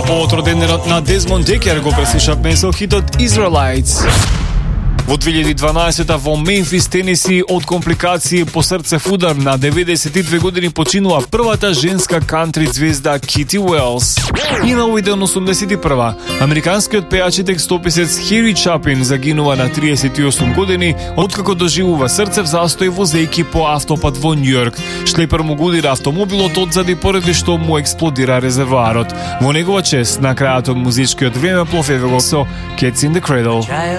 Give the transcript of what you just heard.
од роденденот на Дезмонд Декер го преслушавме со хитот Israelites. Во 2012 во Мемфис, Тенеси, од компликации по срцев удар на 92 години починува првата женска кантри звезда Кити Уелс. И на овој ден 81 американскиот пеач и текстописец Хери Чапин загинува на 38 години откако доживува срцев застој возејќи по автопат во Њујорк. Шлепер му го удира автомобилот одзади поради што му експлодира резервоарот. Во негова чест на крајот од музичкиот времеплов еве го со Cats in the Cradle.